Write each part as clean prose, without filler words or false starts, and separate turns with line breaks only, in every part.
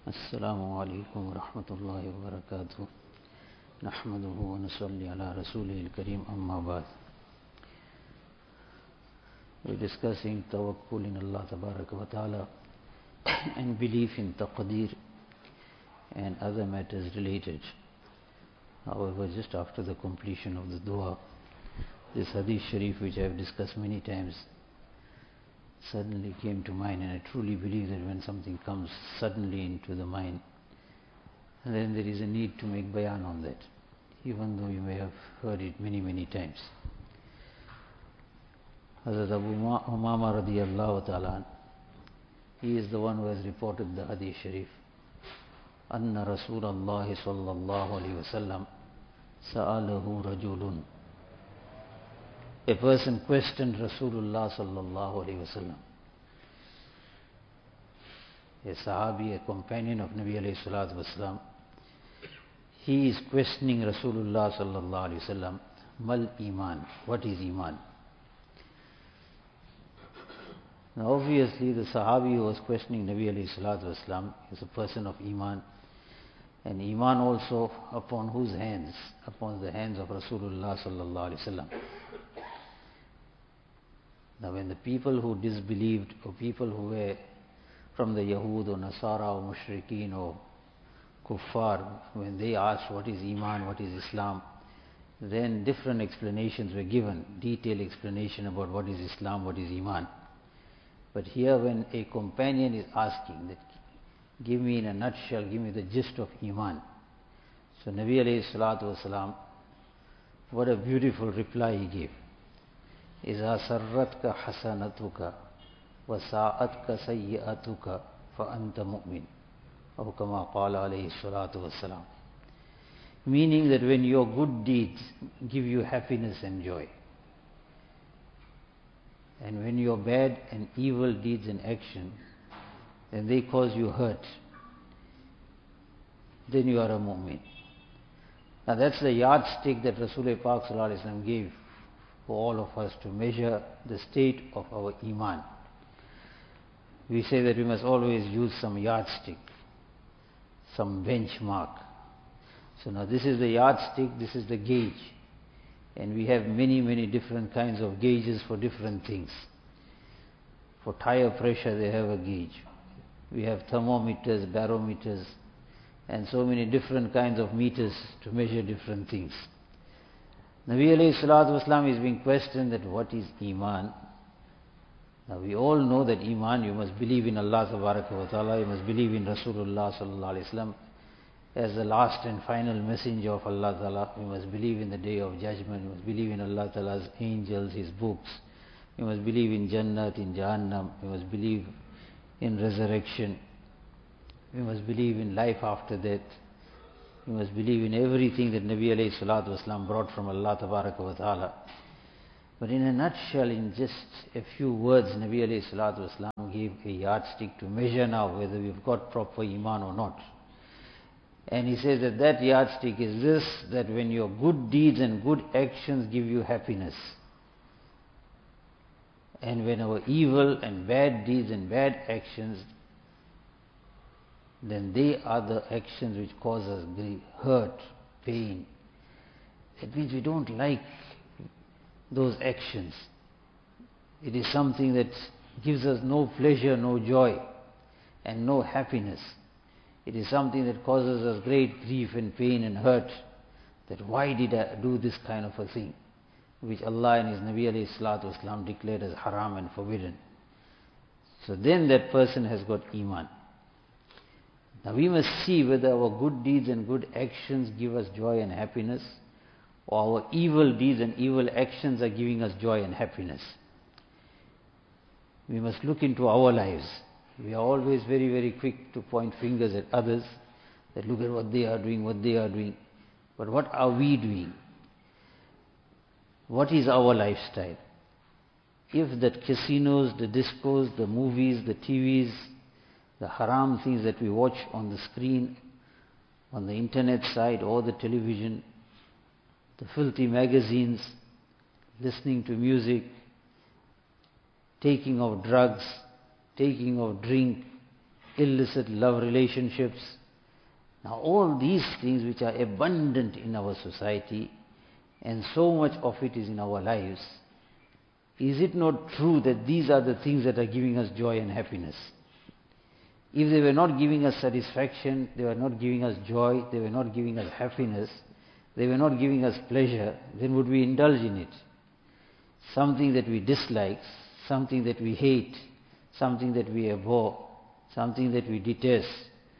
السلام عليكم ورحمة الله وبركاته نحمده ونصلي على رسوله الكريم أما بعد. We're discussing tawakkul in Allah Tabaraka wa Ta'ala and belief in taqdeer and other matters related. However, just after the completion of the dua, this hadith sharif which I have discussed many times suddenly came to mind, and I truly believe that when something comes suddenly into the mind, then there is a need to make bayan on that, even though you may have heard it many times. Hazrat Abu Umama radiyallahu ta'ala, he is the one who has reported the hadith sharif. Anna Rasulullah sallallahu alayhi wa sallam sa'alahu rajulun. A person questioned Rasulullah sallallahu alayhi wa sallam. A sahabi, a companion of Nabi alayhi salatu wasalam, he is questioning Rasulullah sallallahu alayhi wa sallam, mal iman, what is iman? Now obviously the sahabi who was questioning Nabi alayhi salatu wasalam is a person of iman, and iman also upon whose hands? Upon the hands of Rasulullah sallallahu alayhi wa sallam. Now when the people who disbelieved, or people who were from the Yahud or Nasara or Mushrikeen or Kuffar, when they asked what is Iman, what is Islam, then different explanations were given, detailed explanation about what is Islam, what is Iman. But here when a companion is asking that, give me in a nutshell, give me the gist of Iman. So Nabi alayhi salatu wasalam, what a beautiful reply he gave. إذا سرتك حسنتك وساءتك سيئتك فأنت مؤمن أو كما قال عليه الصلاة والسلام. Meaning that when your good deeds give you happiness and joy, and when your bad and evil deeds and action, then they cause you hurt, then you are a mu'min. Now that's the yardstick that Rasulullah Pak Sallallahu Alaihi Wasallam gave for all of us to measure the state of our iman. We say that we must always use some yardstick, some benchmark. So now this is the yardstick, this is the gauge, and we have many different kinds of gauges for different things. For tire pressure they have a gauge. We have thermometers, barometers, and so many different kinds of meters to measure different things. Nabi alayhi salatu wasalam is being questioned that what is Iman. Now we all know that Iman, you must believe in Allah Tabaraka wa Ta'ala, you must believe in Rasulullah sallallahu alayhi wasallam as the last and final messenger of Allah Ta'ala. You must believe in the day of judgment, you must believe in Allah Ta'ala's angels, His books. You must believe in Jannat, in Jahannam, you must believe in resurrection. You must believe in life after death. You must believe in everything that Nabi alayhi salatu wasalam brought from Allah Tabaraka wa Ta'ala. But in a nutshell, in just a few words, Nabi alayhi salatu wasalam gave a yardstick to measure now whether we've got proper iman or not. And he says that that yardstick is this, that when your good deeds and good actions give you happiness, and when our evil and bad deeds and bad actions, then they are the actions which cause us grief, hurt, pain. That means we don't like those actions. It is something that gives us no pleasure, no joy, and no happiness. It is something that causes us great grief and pain and hurt. That why did I do this kind of a thing, which Allah and His Nabi alayhi salatu wasalam declared as haram and forbidden. So then that person has got Iman. Now we must see whether our good deeds and good actions give us joy and happiness, or our evil deeds and evil actions are giving us joy and happiness. We must look into our lives. We are always very quick to point fingers at others, that look at what they are doing. But what are we doing? What is our lifestyle? If the casinos, the discos, the movies, the TVs, the haram things that we watch on the screen, on the internet side or the television, the filthy magazines, listening to music, taking of drugs, taking of drink, illicit love relationships. Now all these things which are abundant in our society, and so much of it is in our lives, is it not true that these are the things that are giving us joy and happiness? If they were not giving us satisfaction, they were not giving us joy, they were not giving us happiness, they were not giving us pleasure, then would we indulge in it? Something that we dislike, something that we hate, something that we abhor, something that we detest,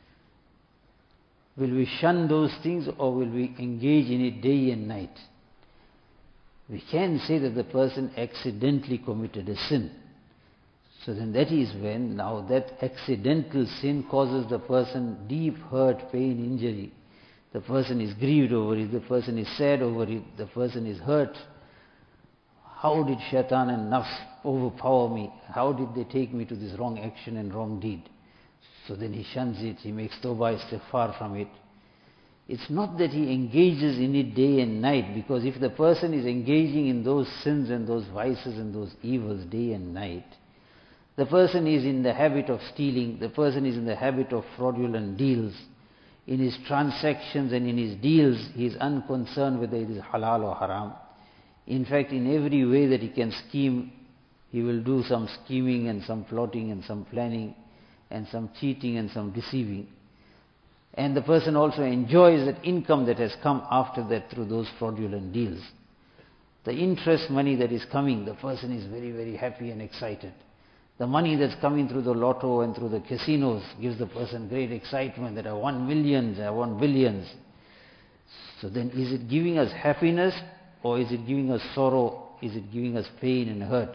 will we shun those things or will we engage in it day and night? We can say that the person accidentally committed a sin. So then that is when now that accidental sin causes the person deep hurt, pain, injury. The person is grieved over it, the person is sad over it, the person is hurt. How did shaitan and nafs overpower me? How did they take me to this wrong action and wrong deed? So then he shuns it, he makes tawbah, istighfar from it. It's not that he engages in it day and night, because if the person is engaging in those sins and those vices and those evils day and night, the person is in the habit of stealing, the person is in the habit of fraudulent deals. In his transactions and in his deals, he is unconcerned whether it is halal or haram. In fact, in every way that he can scheme, he will do some scheming and some plotting and some planning and some cheating and some deceiving. And the person also enjoys that income that has come after that through those fraudulent deals. The interest money that is coming, the person is very, very happy and excited. The money that's coming through the lotto and through the casinos gives the person great excitement that I won millions, I won billions. So then is it giving us happiness or is it giving us sorrow? Is it giving us pain and hurt?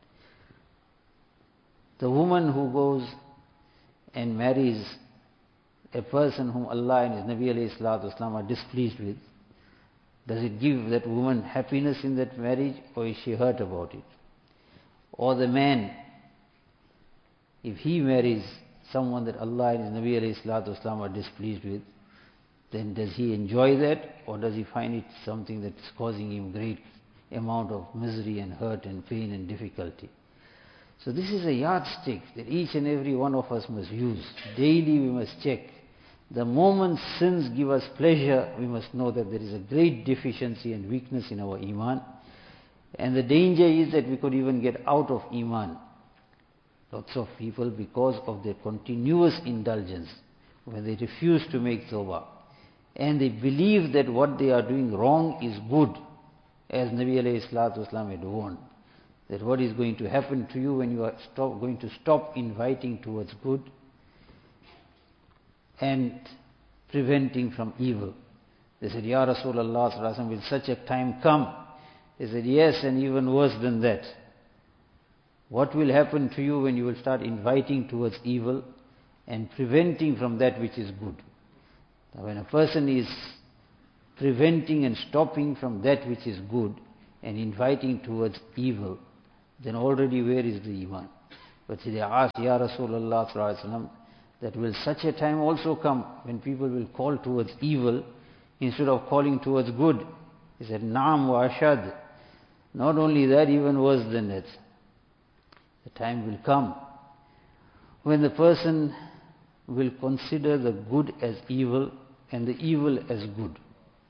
The woman who goes and marries a person whom Allah and His Nabi alayhi salatu wasalam are displeased with, does it give that woman happiness in that marriage or is she hurt about it? Or the man, if he marries someone that Allah and His Nabi alayhi salatu wasalam are displeased with, then does he enjoy that or does he find it something that is causing him great amount of misery and hurt and pain and difficulty? So this is a yardstick that each and every one of us must use. Daily we must check. The moment sins give us pleasure, we must know that there is a great deficiency and weakness in our iman. And the danger is that we could even get out of iman. Lots of people, because of their continuous indulgence, when they refuse to make tawbah, and they believe that what they are doing wrong is good, as Nabi alayhi salatu wasalam had warned, that what is going to happen to you when you are going to stop inviting towards good and preventing from evil. They said, Ya Rasulullah sallallahu alaihi wasallam, will such a time come? They said, yes, and even worse than that. What will happen to you when you will start inviting towards evil and preventing from that which is good? Now when a person is preventing and stopping from that which is good and inviting towards evil, then already where is the iman? But they asked, Ya Rasulullah sallallahu alaihi wasallam, that will such a time also come when people will call towards evil instead of calling towards good? He said, Naam wa ashad. Not only that, even worse than that. The time will come when the person will consider the good as evil and the evil as good.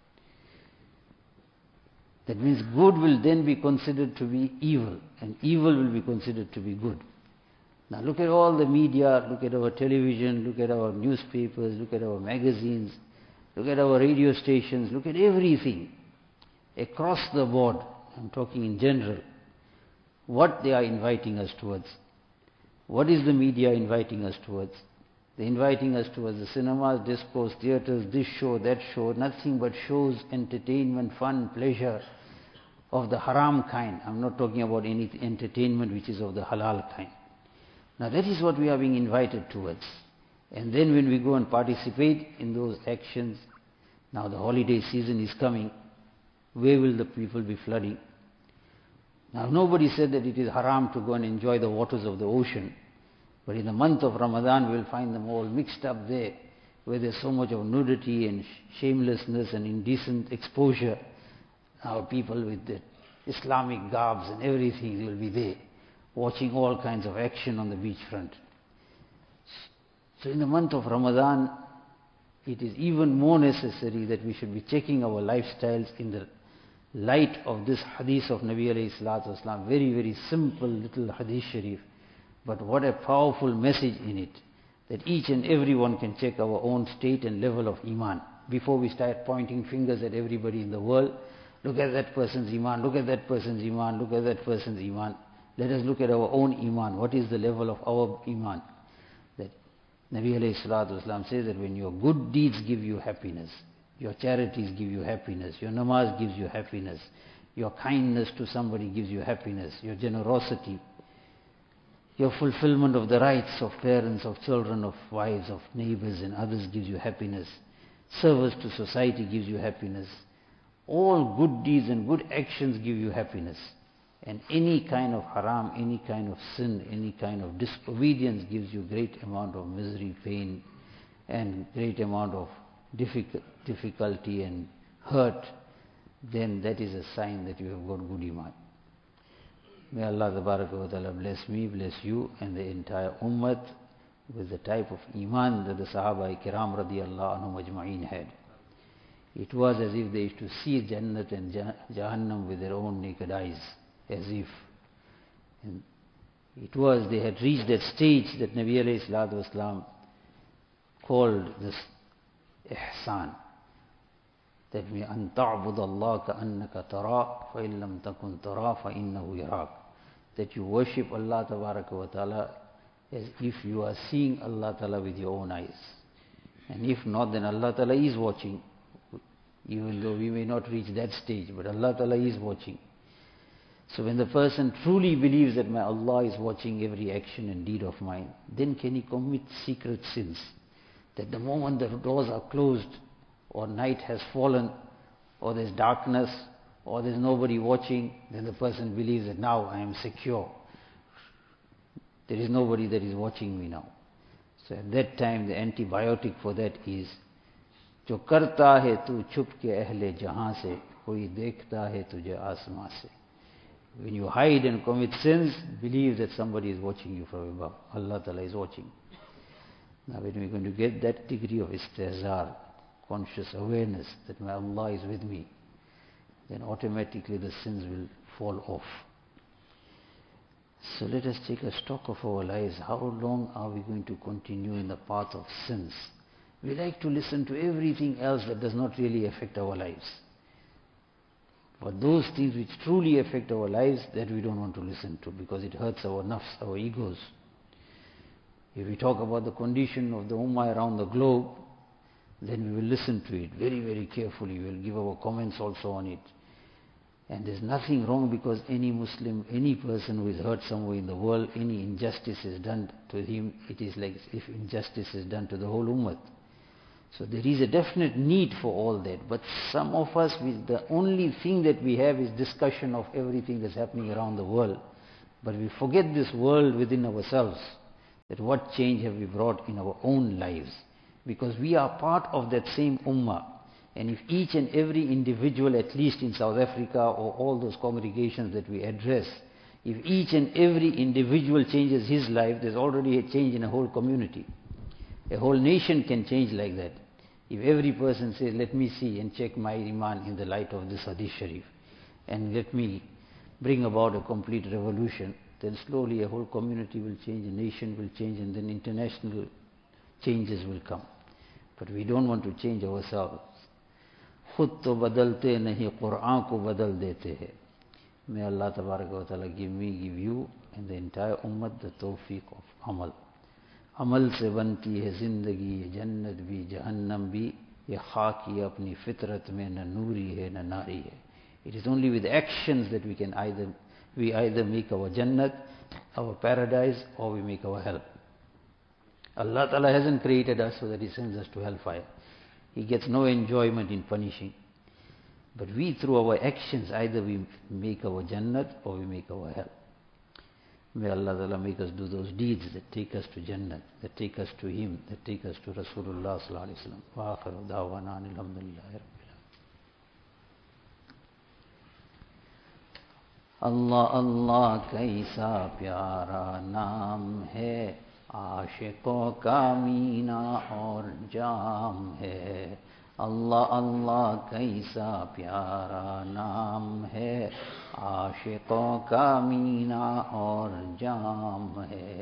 That means good will then be considered to be evil and evil will be considered to be good. Now look at all the media, look at our television, look at our newspapers, look at our magazines, look at our radio stations, look at everything across the board. I'm talking in general. What they are inviting us towards. What is the media inviting us towards? They're inviting us towards the cinemas, discos, theaters, this show, that show, nothing but shows, entertainment, fun, pleasure of the haram kind. I'm not talking about any entertainment which is of the halal kind. Now that is what we are being invited towards. And then when we go and participate in those actions, now the holiday season is coming, where will the people be flooding? Now nobody said that it is haram to go and enjoy the waters of the ocean, but in the month of Ramadan we will find them all mixed up there, where there's so much of nudity and shamelessness and indecent exposure. Now people with the Islamic garbs and everything, they will be there, watching all kinds of action on the beachfront. So in the month of Ramadan, it is even more necessary that we should be checking our lifestyles in the light of this hadith of Nabi alayhi salatu wasalam. Very, very simple little hadith sharif, but what a powerful message in it, that each and everyone can check our own state and level of iman. Before we start pointing fingers at everybody in the world, look at that person's iman, look at that person's iman, look at that person's iman. Let us look at our own iman. What is the level of our iman? That Nabi alayhi salatu wasalam says that when your good deeds give you happiness, your charities give you happiness, your namaz gives you happiness, your kindness to somebody gives you happiness, your generosity, your fulfillment of the rights of parents, of children, of wives, of neighbors and others gives you happiness, service to society gives you happiness. All good deeds and good actions give you happiness. And any kind of haram, any kind of sin, any kind of disobedience gives you great amount of misery, pain, and great amount of difficulty and hurt. Then that is a sign that you have got good iman. May Allah Tabaraka wa Ta'ala bless me, bless you and the entire ummah with the type of iman that the Sahaba Kiram radiyallahu anhum ajma'een had. It was as if they used to see Jannat and Jahannam with their own naked eyes, as if. And it was, they had reached that stage that Nabi alayhi salatu wasalam called this ihsan. That we an ta'bud Allah ka'annaka tara fa in lam takun tara fa innahu yarak. That you worship Allah Tabaraka wa Ta'ala as if you are seeing Allah Ta'ala with your own eyes. And if not, then Allah Ta'ala is watching. Even though we may not reach that stage, but Allah Ta'ala is watching. So when the person truly believes that my Allah is watching every action and deed of mine, then can he commit secret sins. That the moment the doors are closed, or night has fallen, or there's darkness, or there's nobody watching, then the person believes that now I am secure. There is nobody that is watching me now. So at that time the antibiotic for that is, जो करता है तू छुप के अहले जहां से, कोई देखता है तुझे आसमां से. When you hide and commit sins, believe that somebody is watching you from above. Allah Ta'ala is watching. Now when we're going to get that degree of istihzar, conscious awareness that my Allah is with me, then automatically the sins will fall off. So let us take a stock of our lives. How long are we going to continue in the path of sins? We like to listen to everything else that does not really affect our lives. But those things which truly affect our lives, that we don't want to listen to, because it hurts our nafs, our egos. If we talk about the condition of the ummah around the globe, then we will listen to it very, very carefully. We will give our comments also on it. And there's nothing wrong because any Muslim, any person who is hurt somewhere in the world, any injustice is done to him, it is like if injustice is done to the whole ummah. So there is a definite need for all that. But some of us, the only thing that we have is discussion of everything that's happening around the world. But we forget this world within ourselves. That what change have we brought in our own lives? Because we are part of that same ummah. And if each and every individual, at least in South Africa or all those congregations that we address, if each and every individual changes his life, there's already a change in a whole community. A whole nation can change like that. If every person says, let me see and check my iman in the light of this hadith sharif, and let me bring about a complete revolution, then slowly a whole community will change, a nation will change, and then international changes will come. But we don't want to change ourselves. खुद तो बदलते नहीं, कुरान को बदल देते हैं. May Allah Tabaraka wa Ta'ala give me, give you, and the entire ummah the tawfiq of amal. अमल से बनती है ज़िंदगी, ये जन्नत भी जहन्नम भी, ये खाकी अपनी फितरत में न नूरी है न नारी है. It is only with actions that we either make our jannat, our paradise, or we make our hell. Allah Ta'ala hasn't created us so that He sends us to hellfire. He gets no enjoyment in punishing. But we, through our actions, either we make our jannat or we make our hell. May Allah Ta'ala make us do those deeds that take us to Jannah, that take us to Him, that take us to Rasulullah Sallallahu Alaihi Wasallam. Wa akhiru da'wana alhamdulillahi rabbil alamin. Allah Allah kaisa pyara naam hai, आशिकों का मीना और जाम है। अल्लाह अल्लाह कैसा प्यारा नाम है, आशिकों का मीना और जाम है।